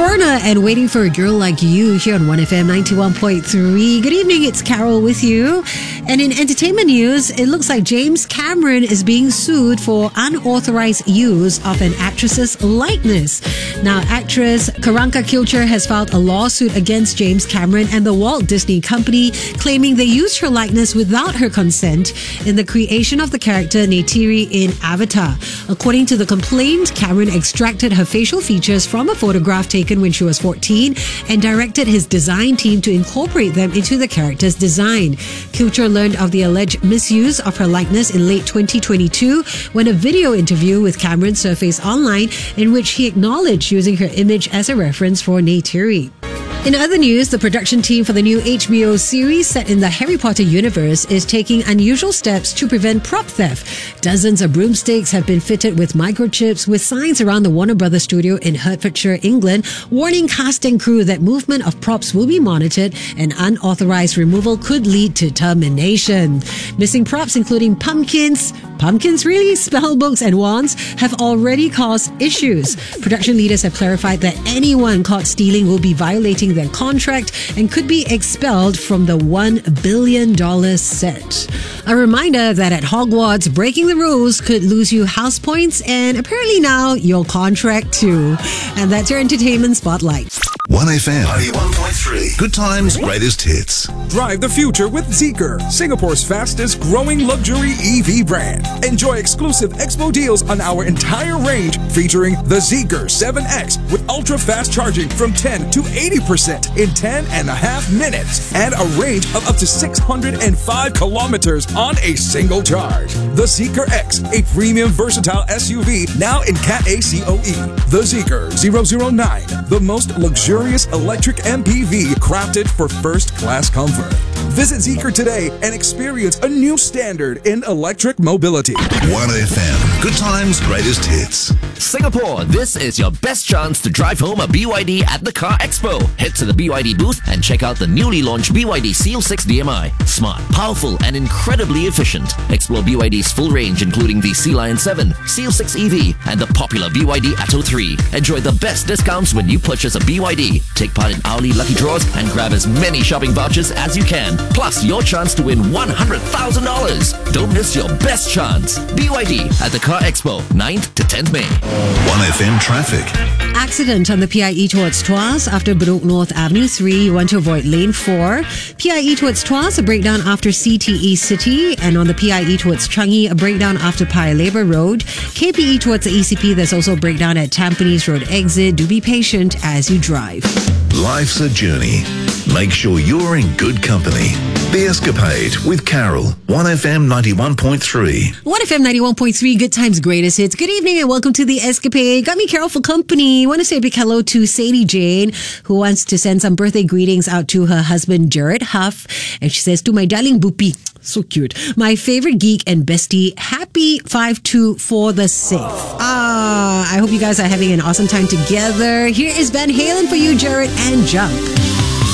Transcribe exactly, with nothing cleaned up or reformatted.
Foreigner and Waiting for a Girl Like You here on one F M ninety-one point three. Good evening, it's Carol with you. And in entertainment news, it looks like James Cameron is being sued for unauthorized use of an actress's likeness. Now, actress Karanka Kilcher has filed a lawsuit against James Cameron and the Walt Disney Company, claiming they used her likeness without her consent in the creation of the character Neytiri in Avatar. According to the complaint, Cameron extracted her facial features from a photograph taken when she was fourteen and directed his design team to incorporate them into the character's design. Kilcher learned of the alleged misuse of her likeness in late twenty twenty-two when a video interview with Cameron surfaced online in which he acknowledged using her image as a reference for Neytiri. In other news, the production team for the new H B O series set in the Harry Potter universe is taking unusual steps to prevent prop theft. Dozens of broomsticks have been fitted with microchips with signs around the Warner Brothers studio in Hertfordshire, England, warning cast and crew that movement of props will be monitored and unauthorized removal could lead to termination. Missing props including pumpkins, pumpkins really, spellbooks and wands have already caused issues. Production leaders have clarified that anyone caught stealing will be violating their contract and could be expelled from the one billion dollars set. A reminder that at Hogwarts, breaking the rules could lose you house points and apparently now your contract too. And that's your entertainment spotlight. one F M ninety-one point three. Good times, greatest hits. Drive the future with Zeekr, Singapore's fastest growing luxury E V brand. Enjoy exclusive expo deals on our entire range featuring the Zeekr seven X with ultra fast charging from ten to eighty percent in ten and a half minutes and a range of up to six hundred five kilometers on a single charge. The Zeekr X, a premium versatile S U V now in Cat A C O E. The Zeekr zero zero nine, the most luxurious electric M P V crafted for first-class comfort. Visit Zeekr today and experience a new standard in electric mobility. one F M. Good times, greatest hits. Singapore, this is your best chance to drive home a B Y D at the Car Expo. Head to the B Y D booth and check out the newly launched B Y D Seal six D M I. Smart, powerful, and incredibly efficient. Explore B Y D's full range, including the Sea Lion seven, Seal six E V, and the popular B Y D Atto three. Enjoy the best discounts when you purchase a B Y D. Take part in hourly lucky draws and grab as many shopping vouchers as you can. Plus, your chance to win one hundred thousand dollars. Don't miss your best chance. B Y D at the Car Expo, ninth to tenth May. one F M traffic. Accident on the P I E towards Tuas after Bedok North Avenue three. You want to avoid lane four. P I E towards Tuas, a breakdown after C T E City. And on the P I E towards Changi, a breakdown after Paya Lebar Road. K P E towards the E C P, there's also a breakdown at Tampines Road exit. Do be patient as you drive. Life's a journey. Make sure you're in good company. The Escapade with Carol. one F M ninety-one point three. one F M ninety-one point three, Good Times, Greatest Hits. Good evening and welcome to The Escapade. Got me Carol for company. I want to say a big hello to Sadie Jane, who wants to send some birthday greetings out to her husband, Jared Huff. And she says, to my darling Boopy, so cute, my favorite geek and bestie, happy five two for the safe. Ah, I hope you guys are having an awesome time together. Here is Van Halen for you, Jared, and Jump.